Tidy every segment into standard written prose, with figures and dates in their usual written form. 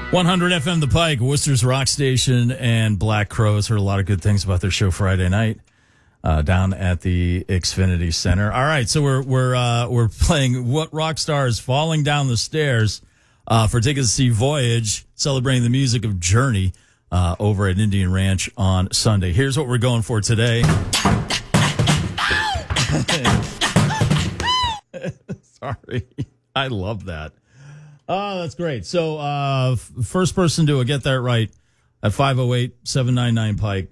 100 FM The Pike, Worcester's rock station, and Black Crowes. Heard a lot of good things about their show Friday night down at the Xfinity Center. All right, so we're playing What Rock Star is Falling Down the Stairs for tickets to see Voyage, celebrating the music of Journey over at Indian Ranch on Sunday. Here's what we're going for today. Sorry, I love that. Oh, that's great. So, first person to get that right at 508-799-PIKE,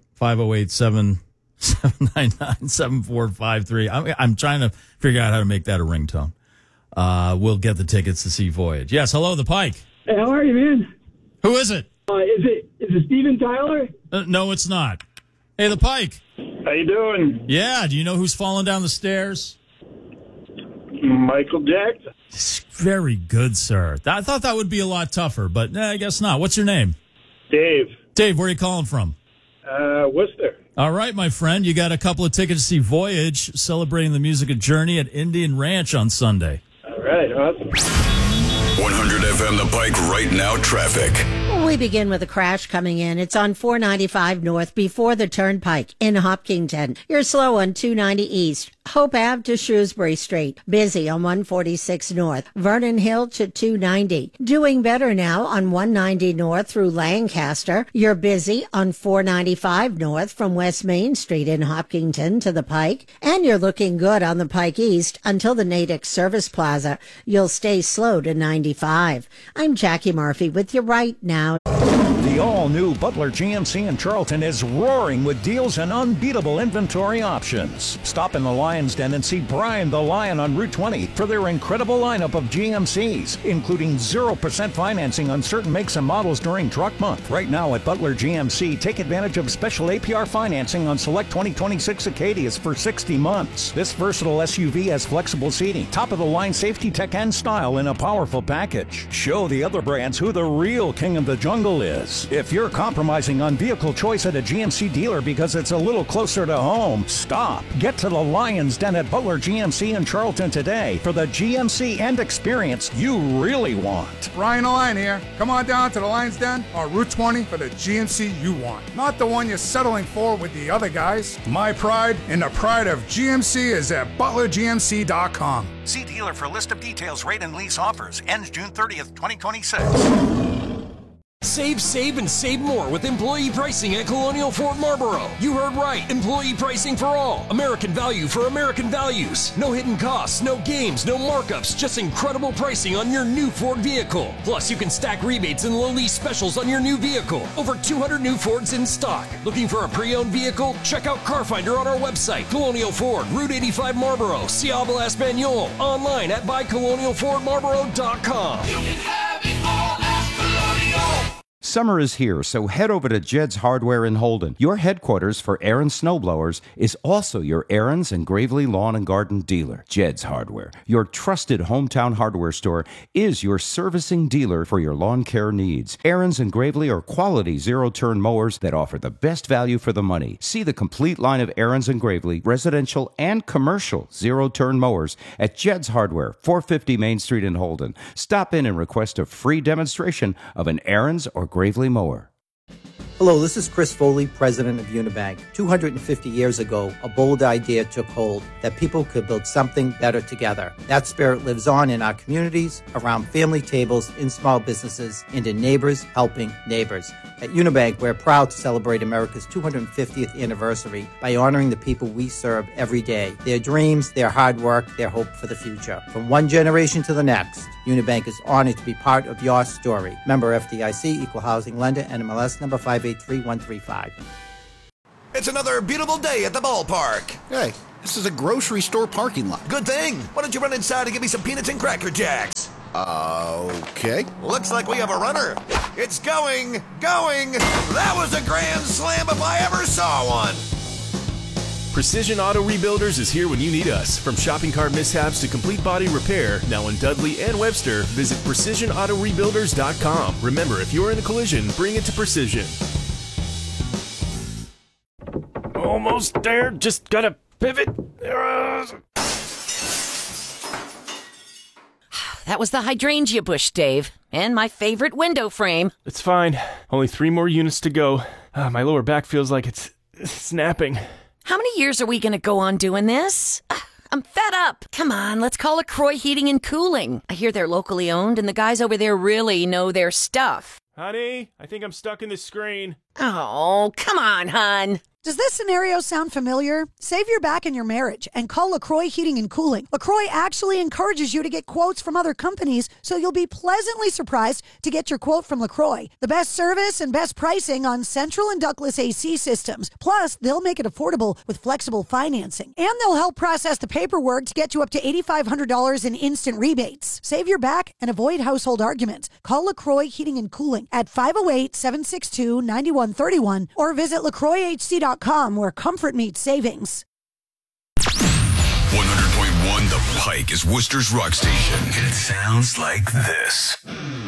508-799-7453. I'm trying to figure out how to make that a ringtone. We'll get the tickets to see Voyage. Yes, hello, the Pike. Hey, how are you, man? Who is it? Is it Steven Tyler? No, it's not. Hey, the Pike. How you doing? Yeah, do you know who's falling down the stairs? Michael Jackson. Very good, sir. I thought that would be a lot tougher, but I guess not. What's your name? Dave. Dave, where are you calling from? Worcester. All right, my friend. You got a couple of tickets to see Voyage, celebrating the music of Journey at Indian Ranch on Sunday. All right, awesome. 100 FM The Pike right now traffic. We begin with a crash coming in. It's on 495 North before the Turnpike in Hopkinton. You're slow on 290 East. Hope Ave to Shrewsbury Street. Busy on 146 North. Vernon Hill to 290. Doing better now on 190 North through Lancaster. You're busy on 495 North from West Main Street in Hopkinton to the Pike. And you're looking good on the Pike East until the Natick Service Plaza. You'll stay slow to 95. I'm Jackie Murphy with you right now. The all-new Butler GMC in Charlton is roaring with deals and unbeatable inventory options. Stop in the Lion's Den and see Brian the Lion on Route 20 for their incredible lineup of GMCs, including 0% financing on certain makes and models during Truck Month. Right now at Butler GMC, take advantage of special APR financing on select 2026 Acadias for 60 months. This versatile SUV has flexible seating, top-of-the-line safety tech and style in a powerful package. Show the other brands who the real king of the jungle is. If you're compromising on vehicle choice at a GMC dealer because it's a little closer to home, stop. Get to the Lion's Den at Butler GMC in Charlton today for the GMC and experience you really want. Ryan the Lion here. Come on down to the Lion's Den on Route 20 for the GMC you want. Not the one you're settling for with the other guys. My pride and the pride of GMC is at butlergmc.com. See dealer for a list of details, rate, and lease offers. Ends June 30th, 2026. Save, and save more with employee pricing at Colonial Ford Marlboro. You heard right. Employee pricing for all. American value for American values. No hidden costs, no games, no markups, just incredible pricing on your new Ford vehicle. Plus, you can stack rebates and low lease specials on your new vehicle. Over 200 new Fords in stock. Looking for a pre-owned vehicle? Check out CarFinder on our website. Colonial Ford, Route 85 Marlboro, Ciabla Español. Online at buycolonialfordmarlboro.com. You can have it all at Colonial. Summer is here, so head over to Jed's Hardware in Holden. Your headquarters for Aaron's snowblowers is also your Aaron's and Gravely Lawn and Garden dealer. Jed's Hardware, your trusted hometown hardware store, is your servicing dealer for your lawn care needs. Aaron's and Gravely are quality zero-turn mowers that offer the best value for the money. See the complete line of Aaron's and Gravely, residential and commercial zero-turn mowers at Jed's Hardware, 450 Main Street in Holden. Stop in and request a free demonstration of an Aaron's or Gravely mower. Hello, this is Chris Foley, president of Unibank. 250 years ago, a bold idea took hold that people could build something better together. That spirit lives on in our communities, around family tables, in small businesses, and in neighbors helping neighbors. At Unibank, we're proud to celebrate America's 250th anniversary by honoring the people we serve every day, their dreams, their hard work, their hope for the future. From one generation to the next, Unibank is honored to be part of your story. Member FDIC, Equal Housing Lender, NMLS number 583135. It's another beautiful day at the ballpark. Hey, this is a grocery store parking lot. Good thing. Why don't you run inside and give me some peanuts and Cracker Jacks? Okay. Looks like we have a runner. It's going. That was a grand slam if I ever saw one. Precision Auto Rebuilders is here when you need us. From shopping cart mishaps to complete body repair, now in Dudley and Webster, visit PrecisionAutoRebuilders.com. Remember, if you're in a collision, bring it to Precision. Almost there. Just gotta pivot. That was the hydrangea bush, Dave. And my favorite window frame. It's fine. Only 3 more units to go. My lower back feels like it's snapping. How many years are we going to go on doing this? I'm fed up. Come on, let's call LaCroix Heating and Cooling. I hear they're locally owned, and the guys over there really know their stuff. Honey, I think I'm stuck in the screen. Oh, come on, hon. Does this scenario sound familiar? Save your back in your marriage and call LaCroix Heating and Cooling. LaCroix actually encourages you to get quotes from other companies, so you'll be pleasantly surprised to get your quote from LaCroix. The best service and best pricing on central and ductless AC systems. Plus, they'll make it affordable with flexible financing. And they'll help process the paperwork to get you up to $8,500 in instant rebates. Save your back and avoid household arguments. Call LaCroix Heating and Cooling at 508-762-9131 or visit LaCroixHC.com, where comfort meets savings. 100.1 The Pike is Worcester's rock station. It sounds like this.